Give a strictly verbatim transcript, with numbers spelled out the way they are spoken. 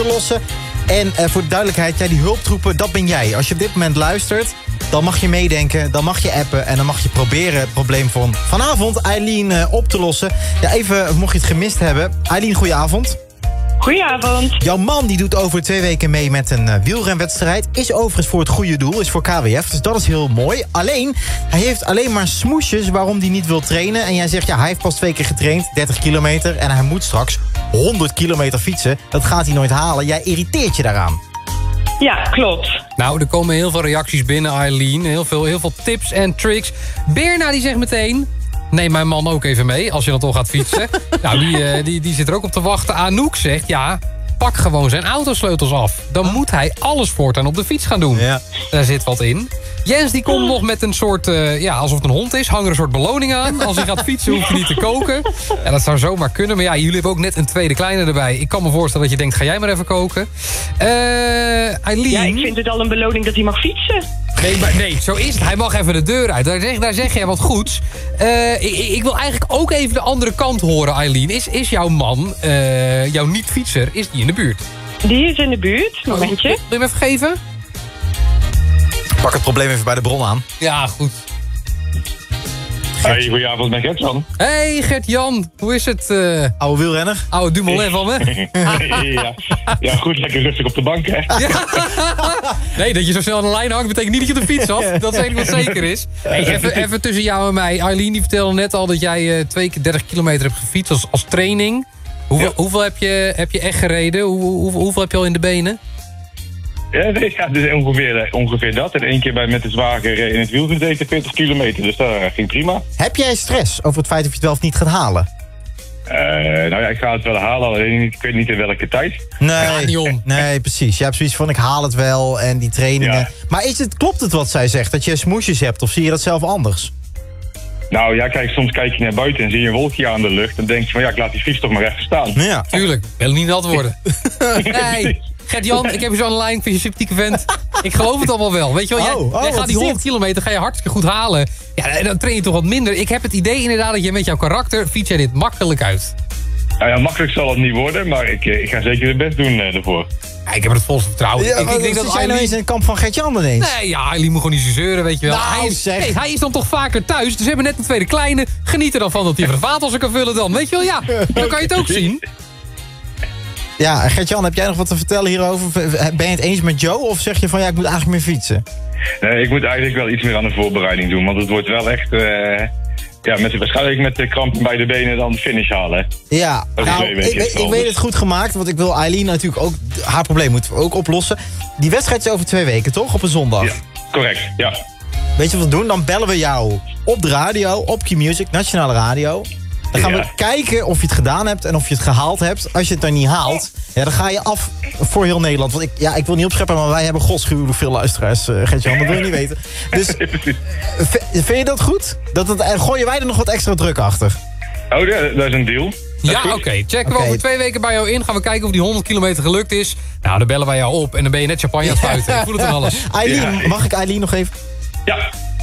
lossen. En uh, voor de duidelijkheid, ja, die hulptroepen, dat ben jij. Als je op dit moment luistert, dan mag je meedenken, dan mag je appen... en dan mag je proberen het probleem van vanavond Eileen uh, op te lossen. Ja, even, mocht je het gemist hebben. Eileen, goedenavond. Goedenavond. Jouw man die doet over twee weken mee met een uh, wielrenwedstrijd. Is overigens voor het goede doel, is voor K W F. Dus dat is heel mooi. Alleen, hij heeft alleen maar smoesjes waarom hij niet wil trainen. En jij zegt, ja, hij heeft pas twee keer getraind, dertig kilometer... en hij moet straks honderd kilometer fietsen. Dat gaat hij nooit halen. Jij irriteert je daaraan. Ja, klopt. Nou, er komen heel veel reacties binnen, Eileen. Heel veel, heel veel tips en tricks. Berna die zegt meteen... Neem mijn man ook even mee, als je dan toch gaat fietsen. nou, die, uh, die, die zit er ook op te wachten. Anouk zegt, ja, pak gewoon zijn autosleutels af. Dan moet hij alles voortaan op de fiets gaan doen. Ja. Daar zit wat in. Jens die komt nog met een soort, uh, ja, alsof het een hond is. Hangt er een soort beloning aan. Als hij gaat fietsen, hoeft hij niet te koken. Ja, dat zou zomaar kunnen. Maar ja, jullie hebben ook net een tweede kleine erbij. Ik kan me voorstellen dat je denkt, ga jij maar even koken. Uh, Eileen... Ja, ik vind het al een beloning dat hij mag fietsen. Nee, maar nee, zo is het. Hij mag even de deur uit. Daar zeg, daar zeg jij wat goeds. Uh, ik, ik wil eigenlijk ook even de andere kant horen, Eileen. Is, is jouw man, uh, jouw niet-fietser, is die in de buurt? Die is in de buurt, momentje. Wil je hem even geven? Pak het probleem even bij de bron aan. Ja, goed. Hey, goedenavond, ben Gert-Jan. Hey Gert-Jan, hoe is het? Uh... Oude wielrenner. Oude Dumoulin van me. ja. ja, goed, lekker rustig op de bank, hè? Ja. Nee, dat je zo snel aan de lijn hangt, betekent niet dat je op de fiets af. Dat is eigenlijk wat zeker is. Hey, even, even tussen jou en mij. Eileen die vertelde net al dat jij uh, twee keer dertig kilometer hebt gefietst als, als training. Hoeveel, ja. hoeveel heb, je, heb je echt gereden? Hoe, hoe, hoeveel heb je al in de benen? Ja, nee, ja dus ongeveer, ongeveer dat. En één keer bij met de zwager in het wiel gezeten, veertig kilometer. Dus dat ging prima. Heb jij stress over het feit of je het wel of niet gaat halen? Uh, nou ja, ik ga het wel halen, alleen ik weet niet in welke tijd. Nee, niet om. nee, precies. Je hebt zoiets van, ik haal het wel en die trainingen. Ja. Maar is het, klopt het wat zij zegt, dat je smoesjes hebt? Of zie je dat zelf anders? Nou ja, kijk, soms kijk je naar buiten en zie je een wolkje aan de lucht. Dan denk je van, ja, ik laat die fiets toch maar even staan. Ja, tuurlijk. Wil niet nat worden. Nee. Gert-Jan, ik heb je zo aan de lijn, ik vind je sympathieke vent. Ik geloof het allemaal wel. Weet je wel, jij, oh, oh, jij gaat die honderd kilometer ga je hartstikke goed halen. Ja, dan train je toch wat minder. Ik heb het idee inderdaad dat je met jouw karakter fiets jij dit makkelijk uit. Nou ja, makkelijk zal het niet worden, maar ik, ik ga zeker het best doen uh, ervoor. Ja, ik heb er het volste vertrouwen. Ja, ik, ik denk dat jij nou eens in het kamp van Gert-Jan ineens? Nee, ja, Eileen moet gewoon niet zo zeuren, weet je wel. Nou, hij, is, zeg. hey, hij is dan toch vaker thuis. Dus we hebben net een tweede kleine. Geniet er dan van dat hij even de vaatwasser kan vullen dan. Weet je wel, ja. Dan kan je het ook zien. Ja, Gert-Jan, heb jij nog wat te vertellen hierover? Ben je het eens met Joe of zeg je van ja, ik moet eigenlijk meer fietsen? Nee, ik moet eigenlijk wel iets meer aan de voorbereiding doen. Want het wordt wel echt... Uh, ja, met, waarschijnlijk met de kramp bij de benen dan de finish halen. Ja, nou, ik, ik, ik weet het goed gemaakt. Want ik wil Eileen natuurlijk ook... Haar probleem moeten we ook oplossen. Die wedstrijd is over twee weken, toch? Op een zondag. Ja, correct, ja. Weet je wat we doen? Dan bellen we jou op de radio, op Q-Music, Nationale Radio. Dan gaan ja. we kijken of je het gedaan hebt en of je het gehaald hebt. Als je het dan niet haalt, ja, dan ga je af voor heel Nederland. Want ik, ja, ik wil niet opscheppen, maar wij hebben godschuwelijk veel luisteraars, uh, Gert-Jan. Dat wil je niet weten. Dus vind je dat goed? Dat het, gooien wij er nog wat extra druk achter? Oh, dat, dat is een deal. Dat ja, oké. Okay. Checken we okay. over twee weken bij jou in. Gaan we kijken of die honderd kilometer gelukt is. Nou, dan bellen wij jou op en dan ben je net champagne aan het spuiten. Ik voel het en alles. Eileen, ja. mag ik Eileen nog even... Ja.